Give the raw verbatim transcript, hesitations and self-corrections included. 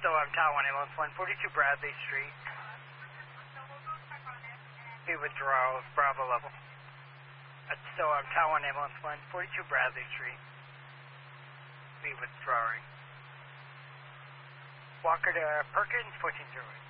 So I'm Taiwan Ambulance one forty-two Bradley Street. Be withdrawal, Bravo level. So I'm Taiwan Ambulance one forty-two Bradley Street. Be withdrawing. Walker to Perkins, fourteen zero eight.